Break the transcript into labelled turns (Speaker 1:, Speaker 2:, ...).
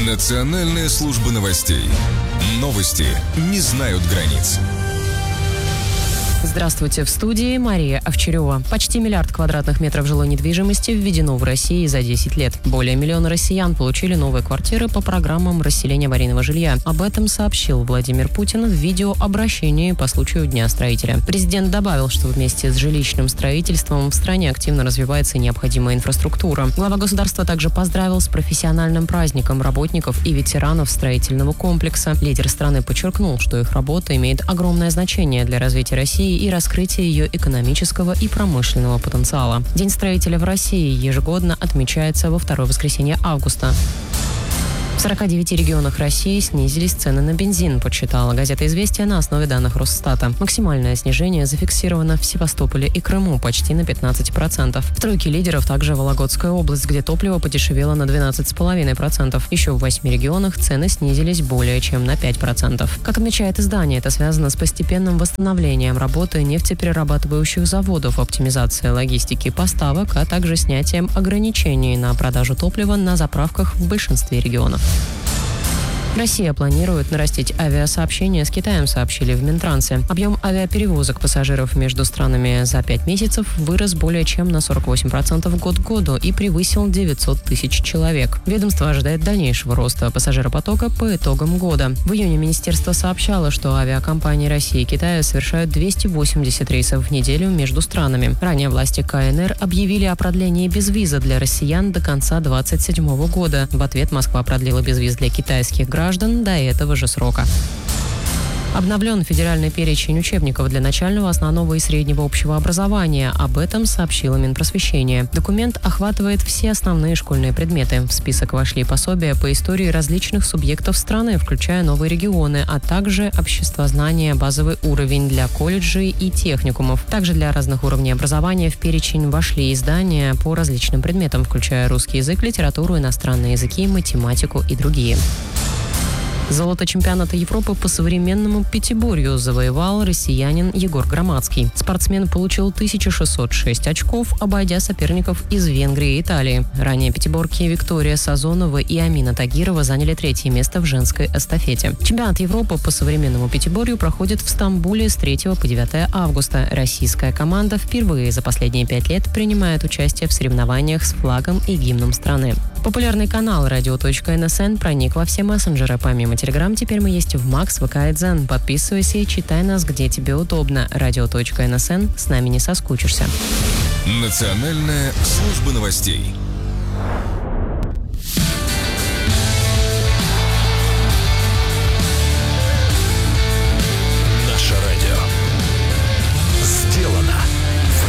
Speaker 1: Национальная служба новостей. Новости не знают границ.
Speaker 2: Здравствуйте, в студии Мария Овчарева. Почти 1 миллиард квадратных метров жилой недвижимости введено в России за 10 лет. Более 1 миллиона россиян получили новые квартиры по программам расселения аварийного жилья. Об этом сообщил Владимир Путин в видеообращении по случаю Дня строителя. Президент добавил, что вместе с жилищным строительством в стране активно развивается необходимая инфраструктура. Глава государства также поздравил с профессиональным праздником работников и ветеранов строительного комплекса. Лидер страны подчеркнул, что их работа имеет огромное значение для развития России и раскрытия ее экономического и промышленного потенциала. День строителя в России ежегодно отмечается во второе воскресенье августа. В 49 регионах России снизились цены на бензин, подсчитала газета «Известия» на основе данных Росстата. Максимальное снижение зафиксировано в Севастополе и Крыму почти на 15%. В тройке лидеров также Вологодская область, где топливо подешевело на 12,5%. Еще в 8 регионах цены снизились более чем на 5%. Как отмечает издание, это связано с постепенным восстановлением работы нефтеперерабатывающих заводов, оптимизацией логистики поставок, а также снятием ограничений на продажу топлива на заправках в большинстве регионов. Россия планирует нарастить авиасообщение с Китаем, сообщили в Минтрансе. Объем авиаперевозок пассажиров между странами за 5 месяцев вырос более чем на 48% год к году и превысил 900 тысяч человек. Ведомство ожидает дальнейшего роста пассажиропотока по итогам года. В июне министерство сообщало, что авиакомпании России и Китая совершают 280 рейсов в неделю между странами. Ранее власти КНР объявили о продлении безвиза для россиян до конца 2027 года. В ответ Москва продлила безвиз для китайских граждан до этого же срока. Обновлен федеральный перечень учебников для начального, основного и среднего общего образования. Об этом сообщило Минпросвещение. Документ охватывает все основные школьные предметы. В список вошли пособия по истории различных субъектов страны, включая новые регионы, а также обществознание, базовый уровень для колледжей и техникумов. Также для разных уровней образования в перечень вошли издания по различным предметам, включая русский язык, литературу, иностранные языки, математику и другие. Золото чемпионата Европы по современному пятиборью завоевал россиянин Егор Громадский. Спортсмен получил 1606 очков, обойдя соперников из Венгрии и Италии. Ранее пятиборки Виктория Сазонова и Амина Тагирова заняли 3-е место в женской эстафете. Чемпионат Европы по современному пятиборью проходит в Стамбуле с 3 по 9 августа. Российская команда впервые за последние 5 лет принимает участие в соревнованиях с флагом и гимном страны. Популярный канал Radio.NSN проник во все мессенджеры. Помимо Telegram, теперь мы есть в Макс, ВК и Дзен. Подписывайся и читай нас, где тебе удобно. Radio.NSN. С нами не соскучишься.
Speaker 1: Национальная служба новостей.